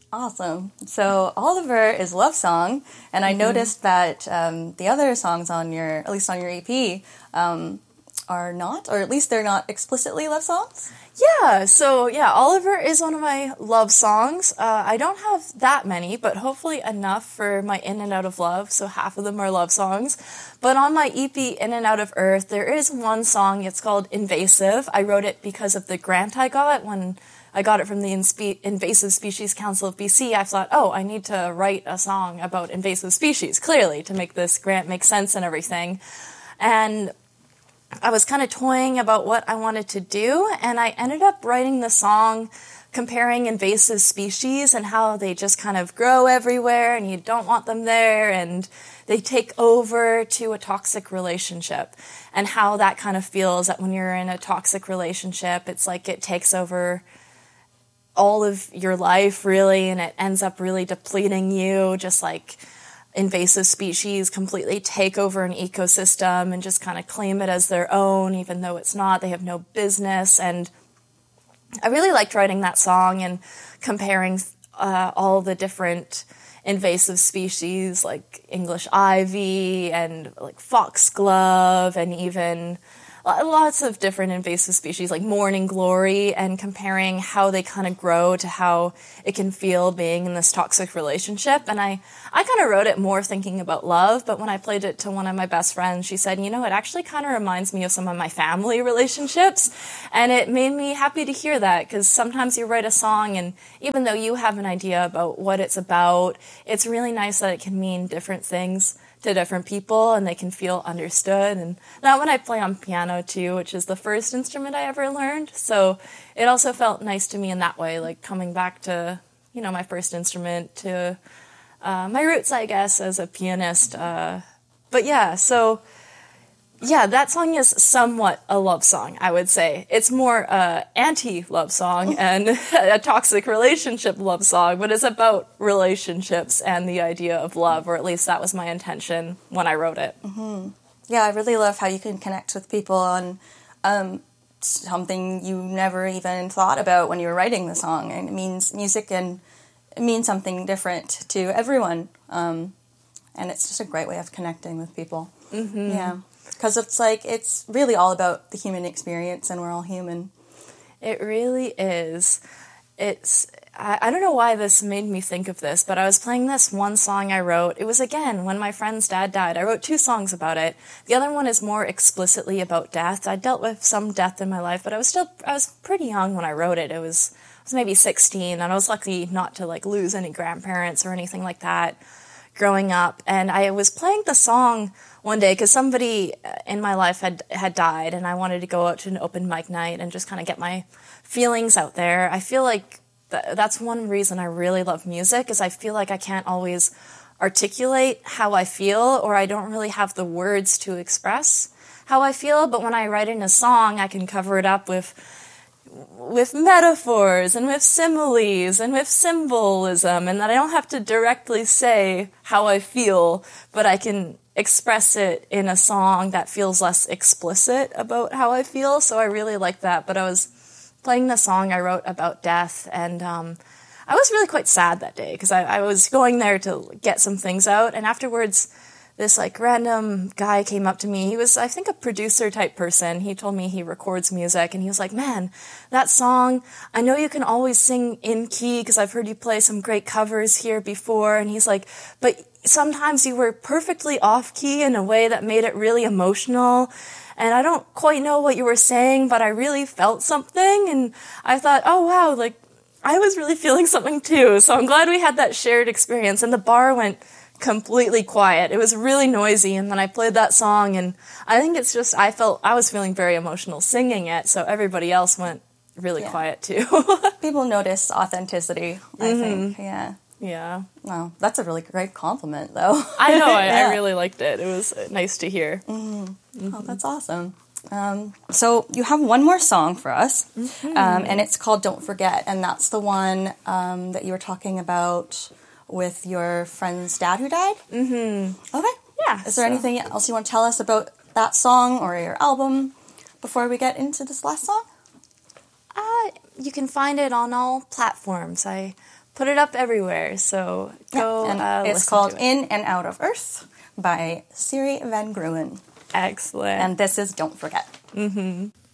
Awesome. So Oliver is love song, and I noticed that the other songs on at least on your EP, are not, or at least they're not explicitly love songs. Yeah, so yeah, Oliver is one of my love songs. I don't have that many, but hopefully enough for my In and Out of Love, so half of them are love songs. But on my EP, In and Out of Earth, there is one song, it's called Invasive. I wrote it because of the grant I got when I got it from the Invasive Species Council of BC. I thought, I need to write a song about invasive species, clearly, to make this grant make sense and everything. And I was kind of toying about what I wanted to do, and I ended up writing the song comparing invasive species and how they just kind of grow everywhere and you don't want them there, and they take over to a toxic relationship, and how that kind of feels that when you're in a toxic relationship, it's like it takes over all of your life, really, and it ends up really depleting you, just like invasive species completely take over an ecosystem and just kind of claim it as their own, even though it's not. They have no business. And I really liked writing that song and comparing all the different invasive species, like English ivy and like foxglove, and even lots of different invasive species like morning glory, and comparing how they kind of grow to how it can feel being in this toxic relationship. And I kind of wrote it more thinking about love, but when I played it to one of my best friends, she said, it actually kind of reminds me of some of my family relationships. And it made me happy to hear that, because sometimes you write a song and even though you have an idea about what it's about, it's really nice that it can mean different things to different people and they can feel understood. And that one I play on piano too, which is the first instrument I ever learned. So it also felt nice to me in that way, like coming back to, my first instrument, to my roots, I guess, as a pianist. But yeah, so yeah, that song is somewhat a love song, I would say. It's more anti-love song and a toxic relationship love song, but it's about relationships and the idea of love, or at least that was my intention when I wrote it. Mm-hmm. Yeah, I really love how you can connect with people on something you never even thought about when you were writing the song. And it means music, and it means something different to everyone. And it's just a great way of connecting with people. Mm-hmm. Yeah. Because it's really all about the human experience, and we're all human. It really is. I don't know why this made me think of this, but I was playing this one song I wrote. It was, again, when my friend's dad died. I wrote 2 songs about it. The other one is more explicitly about death. I dealt with some death in my life, but I was pretty young when I wrote it. I was maybe 16, and I was lucky not to lose any grandparents or anything like that growing up. And I was playing the song one day because somebody in my life had died, and I wanted to go out to an open mic night and just kind of get my feelings out there. I feel like that's one reason I really love music, is I feel like I can't always articulate how I feel, or I don't really have the words to express how I feel. But when I write in a song, I can cover it up with metaphors and with similes and with symbolism, and that I don't have to directly say how I feel, but I can express it in a song that feels less explicit about how I feel. So I really like that. But I was playing the song I wrote about death, and I was really quite sad that day, because I was going there to get some things out, and afterwards this random guy came up to me. He was, I think, a producer type person. He told me he records music, and he was like, "Man, that song, I know you can always sing in key because I've heard you play some great covers here before." And he's like, "But sometimes you were perfectly off key in a way that made it really emotional. And I don't quite know what you were saying, but I really felt something." And I thought, oh wow, I was really feeling something too. So I'm glad we had that shared experience. And the bar went completely quiet. It was really noisy, and then I played that song, and I think it's just I was feeling very emotional singing it, so everybody else went really quiet too. People notice authenticity, I think. Yeah. Wow, that's a really great compliment, though. I know. I really liked it. It was nice to hear. Mm-hmm. Mm-hmm. Oh, that's awesome. So you have one more song for us, and it's called "Don't Forget," and that's the one that you were talking about with your friend's dad who died? Mm-hmm. Okay. Yeah. Is there anything else you want to tell us about that song or your album before we get into this last song? You can find it on all platforms. I put it up everywhere. So go and it's listen called to it. In and Out of Earth by Siri Van Gruen. Excellent. And this is Don't Forget. Mm-hmm.